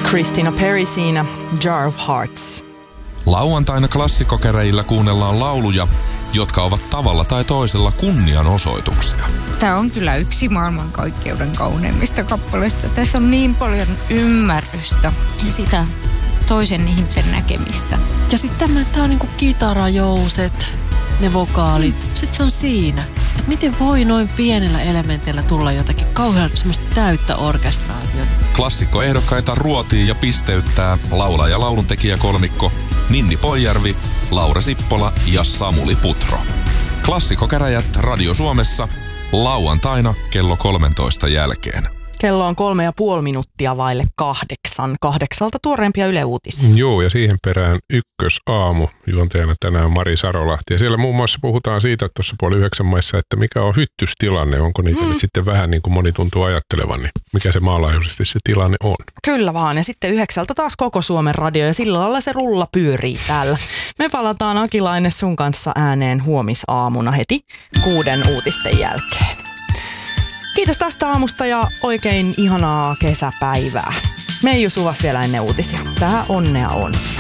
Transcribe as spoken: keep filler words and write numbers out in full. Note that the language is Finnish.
Christina Perri siinä, Jar of Hearts. Lauantaina klassikokäräjillä kuunnellaan lauluja, jotka ovat tavalla tai toisella kunnianosoituksia. Tämä on kyllä yksi maailmankaikkeuden kauneimmista kappaleista. Tässä on niin paljon ymmärrystä ja sitä toisen ihmisen näkemistä. Ja sitten tämä on niinku kitarajouset, ne vokaalit. Mm. Sitten se on siinä, että miten voi noin pienellä elementillä tulla jotakin kauhean semmoista täyttä orkestraatiota. Klassikkoehdokkaita ruotii ja pisteyttää laulaja- ja lauluntekijäkolmikko Ninni Poijärvi, Laura Sippola ja Samuli Putro. Klassikokäräjät Radio Suomessa lauantaina kello kolmentoista jälkeen. Kello on kolme ja puoli minuuttia vaille kahdeksan. Kahdeksalta tuoreempia Yle Uutisia. Joo, ja siihen perään ykkösaamu. Juontajana tänään Mari Sarolahti. Ja siellä muun muassa puhutaan siitä tuossa puoli yhdeksän maissa, että mikä on hyttystilanne. Onko niitä mm. nyt sitten vähän niin kuin moni tuntuu ajattelevan, niin mikä se maanlaajuisesti se tilanne on. Kyllä vaan. Ja sitten yhdeksältä taas koko Suomen radio ja sillä lailla se rulla pyörii täällä. Me palataan Akilainen sun kanssa ääneen huomisaamuna heti kuuden uutisten jälkeen. Kiitos tästä aamusta ja oikein ihanaa kesäpäivää. Meiju Suvas vielä ennen uutisia. Tää onnea on.